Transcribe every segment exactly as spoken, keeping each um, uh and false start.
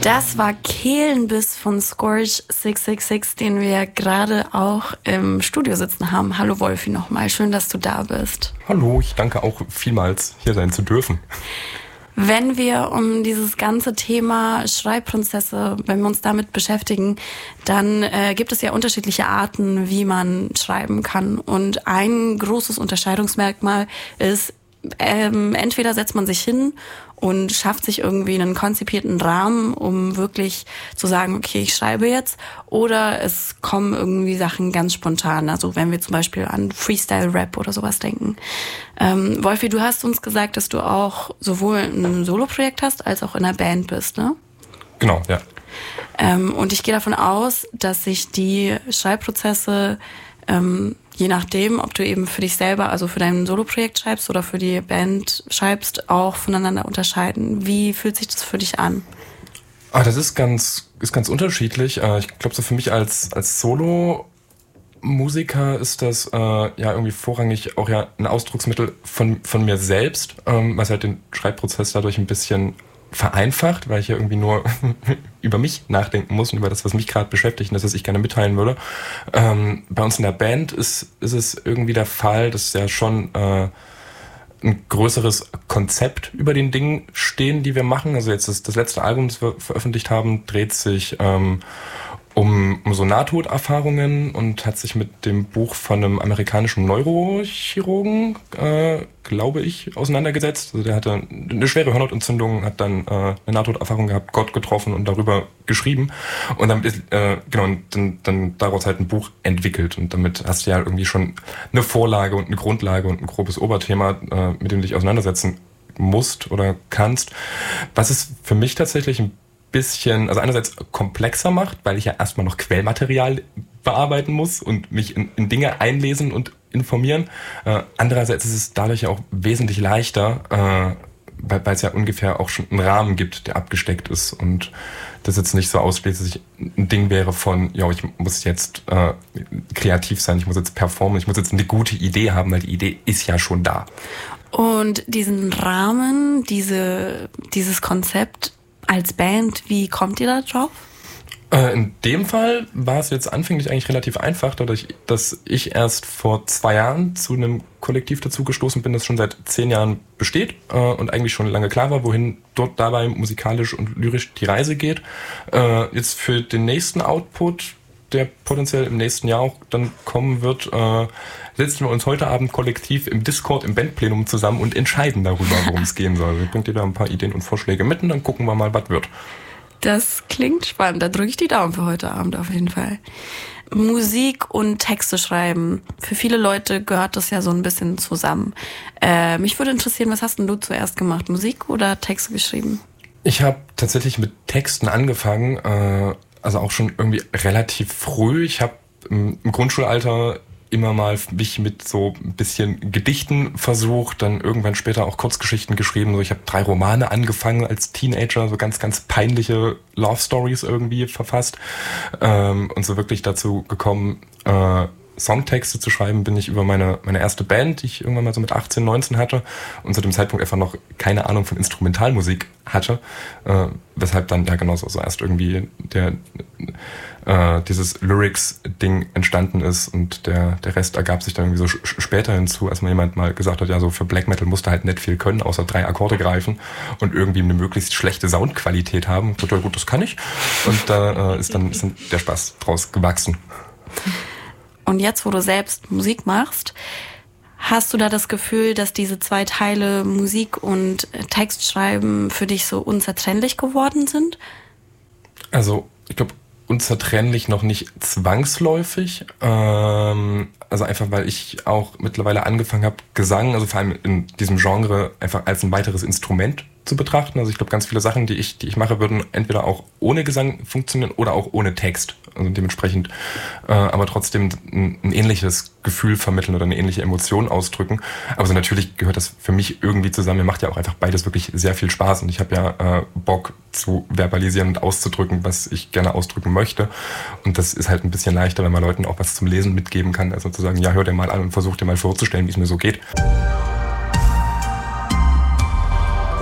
Das war Kehlenbiss von Scorch sechs sechs sechs, den wir gerade auch im Studio sitzen haben. Hallo Wolfi nochmal, schön, dass du da bist. Hallo, ich danke auch vielmals, hier sein zu dürfen. Wenn wir um dieses ganze Thema Schreibprozesse, wenn wir uns damit beschäftigen, dann äh, gibt es ja unterschiedliche Arten, wie man schreiben kann. Und ein großes Unterscheidungsmerkmal ist, ähm, entweder setzt man sich hin und schafft sich irgendwie einen konzipierten Rahmen, um wirklich zu sagen, okay, ich schreibe jetzt, oder es kommen irgendwie Sachen ganz spontan. Also wenn wir zum Beispiel an Freestyle-Rap oder sowas denken. Ähm, Wolfi, du hast uns gesagt, dass du auch sowohl ein Soloprojekt hast, als auch in einer Band bist, ne? Genau, ja. Ähm, und ich gehe davon aus, dass sich die Schreibprozesse ähm, je nachdem, ob du eben für dich selber, also für dein Soloprojekt schreibst oder für die Band schreibst, auch voneinander unterscheiden. Wie fühlt sich das für dich an? Ah, das ist ganz, ist ganz unterschiedlich. Ich glaube, so für mich als, als Solo-Musiker ist das äh, ja irgendwie vorrangig auch ja ein Ausdrucksmittel von, von mir selbst, ähm, was halt den Schreibprozess dadurch ein bisschen vereinfacht, weil ich ja irgendwie nur über mich nachdenken muss und über das, was mich gerade beschäftigt und das, was ich gerne mitteilen würde. Ähm, bei uns in der Band ist, ist es irgendwie der Fall, dass ja schon äh, ein größeres Konzept über den Dingen stehen, die wir machen. Also jetzt das, das letzte Album, das wir veröffentlicht haben, dreht sich ähm, um, um so Nahtoderfahrungen und hat sich mit dem Buch von einem amerikanischen Neurochirurgen, äh, glaube ich, auseinandergesetzt. Also der hatte eine schwere Hirnhautentzündung, hat dann äh, eine Nahtoderfahrung gehabt, Gott getroffen und darüber geschrieben. Und dann ist, äh, genau, und dann, dann daraus halt ein Buch entwickelt. Und damit hast du ja irgendwie schon eine Vorlage und eine Grundlage und ein grobes Oberthema, äh, mit dem du dich auseinandersetzen musst oder kannst. Was es für mich tatsächlich ein bisschen, also einerseits komplexer macht, weil ich ja erstmal noch Quellmaterial bearbeiten muss und mich in, in Dinge einlesen und informieren. Äh, andererseits ist es dadurch auch wesentlich leichter, äh, weil, weil es ja ungefähr auch schon einen Rahmen gibt, der abgesteckt ist und das jetzt nicht so ausschließlich ein Ding wäre von, ja, ich muss jetzt äh, kreativ sein, ich muss jetzt performen, ich muss jetzt eine gute Idee haben, weil die Idee ist ja schon da. Und diesen Rahmen, diese, dieses Konzept als Band, wie kommt ihr da drauf? Äh, in dem Fall war es jetzt anfänglich eigentlich relativ einfach, dadurch, dass ich erst vor zwei Jahren zu einem Kollektiv dazu gestoßen bin, das schon seit zehn Jahren besteht äh, und eigentlich schon lange klar war, wohin dort dabei musikalisch und lyrisch die Reise geht. Äh, jetzt für den nächsten Output, der potenziell im nächsten Jahr auch dann kommen wird, äh, setzen wir uns heute Abend kollektiv im Discord, im Bandplenum zusammen und entscheiden darüber, worum es gehen soll. Ich bringe dir da ein paar Ideen und Vorschläge mit und dann gucken wir mal, was wird. Das klingt spannend. Da drücke ich die Daumen für heute Abend auf jeden Fall. Musik und Texte schreiben. Für viele Leute gehört das ja so ein bisschen zusammen. Äh, mich würde interessieren, was hast denn du zuerst gemacht? Musik oder Texte geschrieben? Ich habe tatsächlich mit Texten angefangen, äh, also auch schon irgendwie relativ früh. Ich habe im Grundschulalter immer mal mich mit so ein bisschen Gedichten versucht, dann irgendwann später auch Kurzgeschichten geschrieben. So, ich habe drei Romane angefangen als Teenager, so ganz, ganz peinliche Love Stories irgendwie verfasst. Ähm, und so wirklich dazu gekommen, äh, Songtexte zu schreiben, bin ich über meine meine erste Band, die ich irgendwann mal so mit achtzehn, neunzehn hatte und zu dem Zeitpunkt einfach noch keine Ahnung von Instrumentalmusik hatte, äh, weshalb dann ja genauso so erst irgendwie der äh, dieses Lyrics-Ding entstanden ist und der der Rest ergab sich dann irgendwie so sch- später hinzu, als mir jemand mal gesagt hat, ja, so für Black Metal musst du halt nicht viel können, außer drei Akkorde greifen und irgendwie eine möglichst schlechte Soundqualität haben. Und ja, gut, das kann ich. Und da äh, ist dann ist dann der Spaß draus gewachsen. Und jetzt, wo du selbst Musik machst, hast du da das Gefühl, dass diese zwei Teile Musik und Textschreiben für dich so unzertrennlich geworden sind? Also, ich glaube, unzertrennlich noch nicht zwangsläufig. Ähm, also einfach, weil ich auch mittlerweile angefangen habe, Gesang, also vor allem in diesem Genre, einfach als ein weiteres Instrument zu betrachten. Also ich glaube, ganz viele Sachen, die ich, die ich mache, würden entweder auch ohne Gesang funktionieren oder auch ohne Text. Also dementsprechend äh, aber trotzdem ein, ein ähnliches Gefühl vermitteln oder eine ähnliche Emotion ausdrücken. Aber so natürlich gehört das für mich irgendwie zusammen. Mir macht ja auch einfach beides wirklich sehr viel Spaß und ich habe ja äh, Bock zu verbalisieren und auszudrücken, was ich gerne ausdrücken möchte. Und das ist halt ein bisschen leichter, wenn man Leuten auch was zum Lesen mitgeben kann. Also zu sagen, ja, hör dir mal an und versuch dir mal vorzustellen, wie es mir so geht.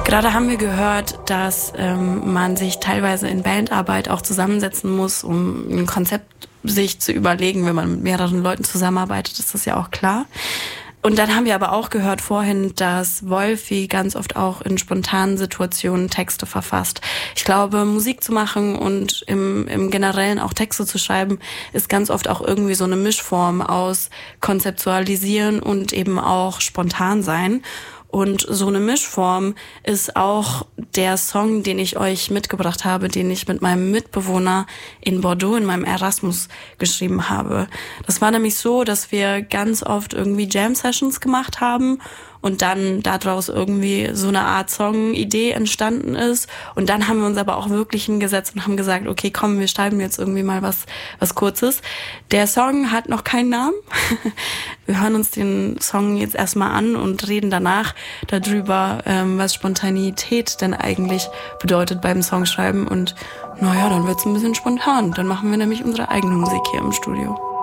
Gerade haben wir gehört, dass ähm, man sich teilweise in Bandarbeit auch zusammensetzen muss, um ein Konzept sich zu überlegen. Wenn man mit mehreren Leuten zusammenarbeitet, ist das ja auch klar. Und dann haben wir aber auch gehört vorhin, dass Wolfi ganz oft auch in spontanen Situationen Texte verfasst. Ich glaube, Musik zu machen und im, im Generellen auch Texte zu schreiben, ist ganz oft auch irgendwie so eine Mischform aus Konzeptualisieren und eben auch spontan sein. Und so eine Mischform ist auch der Song, den ich euch mitgebracht habe, den ich mit meinem Mitbewohner in Bordeaux, in meinem Erasmus, geschrieben habe. Das war nämlich so, dass wir ganz oft irgendwie Jam-Sessions gemacht haben und dann daraus irgendwie so eine Art Song-Idee entstanden ist. Und dann haben wir uns aber auch wirklich hingesetzt und haben gesagt, okay, komm, wir schreiben jetzt irgendwie mal was, was Kurzes. Der Song hat noch keinen Namen. Wir hören uns den Song jetzt erstmal an und reden danach darüber, ähm, was Spontanität denn eigentlich bedeutet beim Songschreiben. Und naja, dann wird's ein bisschen spontan. Dann machen wir nämlich unsere eigene Musik hier im Studio.